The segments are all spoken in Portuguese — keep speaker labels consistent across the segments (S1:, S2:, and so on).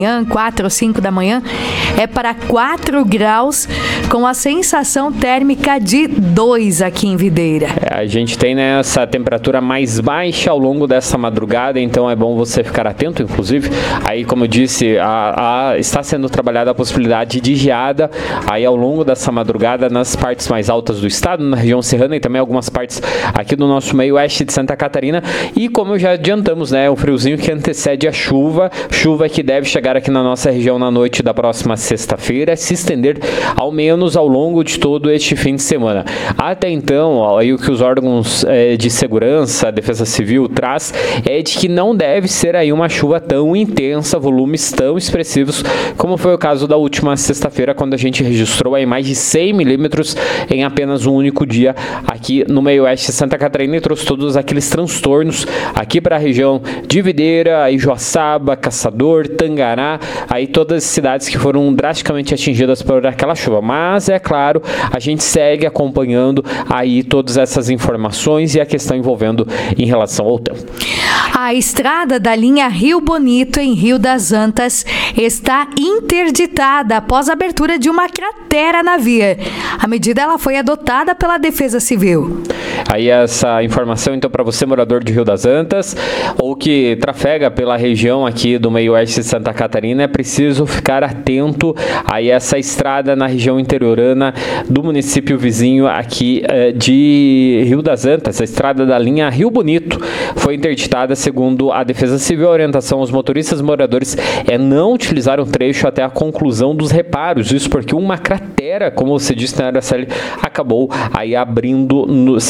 S1: 4 ou 5 da manhã, é para 4 graus, com a sensação térmica de 2 aqui em Videira.
S2: A gente tem, né, essa temperatura mais baixa ao longo dessa madrugada, então é bom você ficar atento, inclusive. Aí, como eu disse, está sendo trabalhada a possibilidade de geada aí ao longo dessa madrugada nas partes mais altas do estado, na região serrana e também algumas partes aqui do nosso meio oeste de Santa Catarina. E como já adiantamos, né, o friozinho que antecede a chuva que deve chegar aqui na nossa região na noite da próxima sexta-feira, se estender ao menos ao longo de todo este fim de semana. Até então, aí o que os órgãos de segurança, a Defesa Civil traz é de que não deve ser aí uma chuva tão intensa, volumes tão expressivos, como foi o caso da última sexta-feira, quando a gente registrou aí mais de 100 milímetros em apenas um único dia aqui no meio oeste de Santa Catarina, e trouxe todos aqueles transtornos aqui para a região de Videira, aí Joaçaba, Caçador, Tangará, aí todas as cidades que foram drasticamente atingidas por aquela chuva. Mas, é claro, a gente segue acompanhando aí todas essas informações e a questão envolvendo em relação ao tempo.
S1: A estrada da linha Rio Bonito, em Rio das Antas, está interditada após a abertura de uma cratera na via. A medida ela foi adotada pela Defesa Civil.
S2: Aí essa informação, então, para você, morador de Rio das Antas, ou que trafega pela região aqui do meio oeste de Santa Catarina, é preciso ficar atento a essa estrada na região interiorana do município vizinho aqui de Rio das Antas. A estrada da linha Rio Bonito foi interditada, segundo a Defesa Civil. A orientação aos motoristas e moradores é não utilizar um trecho até a conclusão dos reparos. Isso porque uma cratera, como você disse, na Araceli, acabou aí abrindo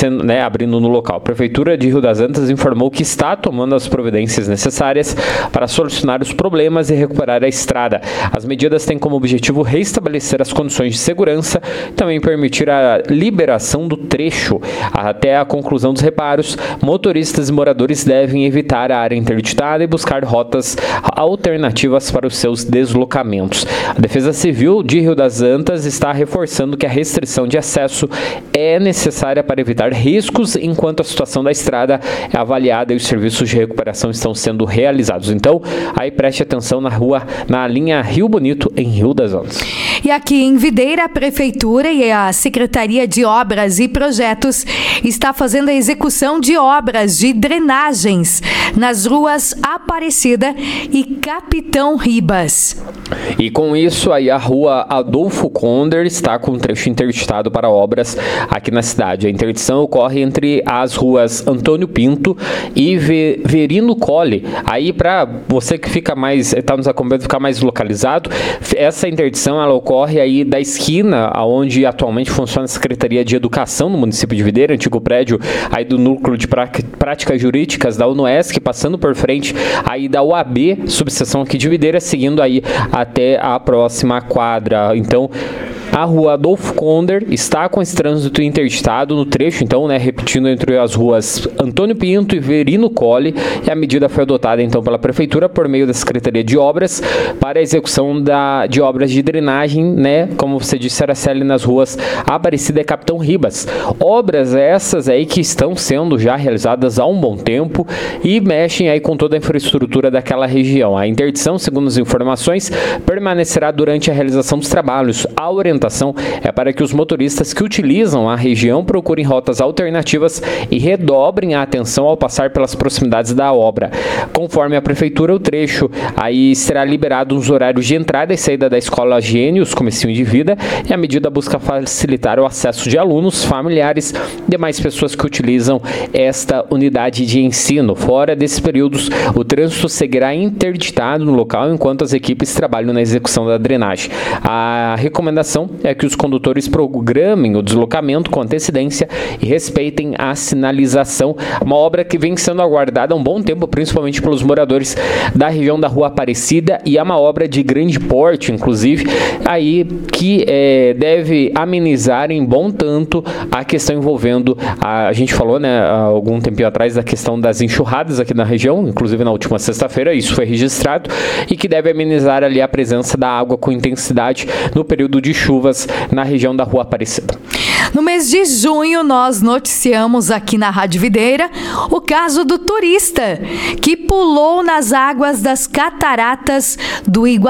S2: no local. A Prefeitura de Rio das Antas informou que está tomando as providências necessárias para solucionar os problemas e recuperar a estrada. As medidas têm como objetivo restabelecer as condições de segurança e também permitir a liberação do trecho. Até a conclusão dos reparos, motoristas e moradores devem evitar a área interditada e buscar rotas alternativas para os seus deslocamentos. A Defesa Civil de Rio das Antas está reforçando que a restrição de acesso é necessária para evitar riscos enquanto a situação da estrada é avaliada e os serviços de recuperação estão sendo realizados. Então, aí preste atenção na linha Rio Bonito, em Rio das Antas.
S1: E aqui em Videira, a Prefeitura e a Secretaria de Obras e Projetos está fazendo a execução de obras de drenagens nas ruas Aparecida e Capitão Ribas.
S2: E com isso, aí a rua Adolfo Conder está com um trecho interditado para obras aqui na cidade. A interdição ocorre entre as ruas Antônio Pinto e Verino Colli. Aí, para você que está nos acompanhando, ficar mais localizado, essa interdição ela ocorre aí da esquina onde atualmente funciona a Secretaria de Educação no município de Videira, antigo prédio aí do Núcleo de Práticas Jurídicas da UNOESC, passando por frente aí da UAB, subseção aqui de Videira, seguindo aí até a próxima quadra. Então, a rua Adolfo Conder está com esse trânsito interditado no trecho, então, né, repetindo, entre as ruas Antônio Pinto e Verino Colli, e a medida foi adotada, então, pela Prefeitura por meio da Secretaria de Obras para a execução de obras de drenagem, né, como você disse, Araceli, nas ruas Aparecida e Capitão Ribas. Obras essas aí que estão sendo já realizadas há um bom tempo e mexem aí com toda a infraestrutura daquela região. A interdição, segundo as informações, permanecerá durante a realização dos trabalhos. A orientação é para que os motoristas que utilizam a região procurem rotas alternativas e redobrem a atenção ao passar pelas proximidades da obra. Conforme a Prefeitura, o trecho aí será liberado nos horários de entrada e saída da Escola Gênios, Comecinho de Vida, e a medida busca facilitar o acesso de alunos, familiares e demais pessoas que utilizam esta unidade de ensino. Fora desses períodos, o trânsito seguirá interditado no local enquanto as equipes trabalham na execução da drenagem. A recomendação é que os condutores programem o deslocamento com antecedência e respeitem a sinalização. Uma obra que vem sendo aguardada há um bom tempo, principalmente pelos moradores da região da Rua Aparecida, e é uma obra de grande porte, inclusive, aí que deve amenizar em bom tanto a questão envolvendo, a gente falou, né, há algum tempinho atrás, da questão das enxurradas aqui na região, inclusive na última sexta-feira, isso foi registrado, e que deve amenizar ali a presença da água com intensidade no período de chuvas na região da Rua Aparecida.
S1: No mês de junho, nós noticiamos aqui na Rádio Videira o caso do turista que pulou nas águas das cataratas do Iguaçu.